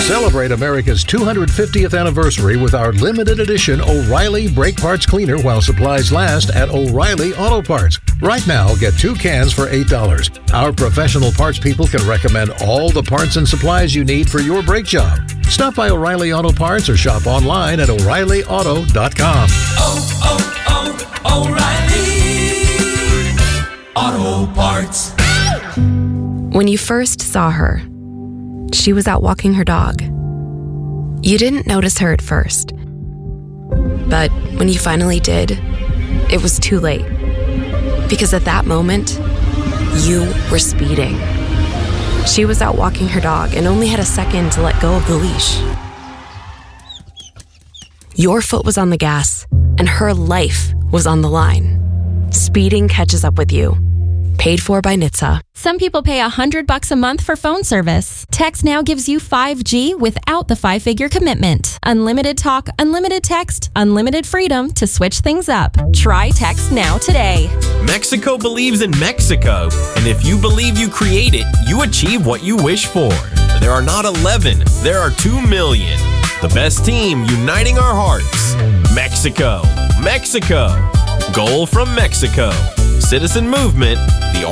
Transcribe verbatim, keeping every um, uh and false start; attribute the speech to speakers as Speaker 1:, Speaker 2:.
Speaker 1: Celebrate America's two hundred fiftieth anniversary with our limited edition O'Reilly Brake Parts Cleaner while supplies last at O'Reilly Auto Parts. Right now, get two cans for eight dollars. Our professional parts people can recommend all the parts and supplies you need for your brake job. Stop by O'Reilly Auto Parts or shop online at O'Reilly Auto dot com.
Speaker 2: Oh, oh, oh, O'Reilly Auto Parts.
Speaker 3: When you first saw her, she was out walking her dog. You didn't notice her at first. But when you finally did, it was too late. Because at that moment, you were speeding. She was out walking her dog and only had a second to let go of the leash. Your foot was on the gas, and her life was on the line. Speeding catches up with you. Paid for by N H T S A.
Speaker 4: Some people pay one hundred bucks a month for phone service. Text Now gives you five G without the five-figure commitment. Unlimited talk, unlimited text, unlimited freedom to switch things up. Try Text Now today.
Speaker 5: Mexico believes in Mexico, and if you believe you create it, you achieve what you wish for. There are not eleven, there are two million. The best team uniting our hearts. Mexico, Mexico. Goal from Mexico. Citizen Movement, the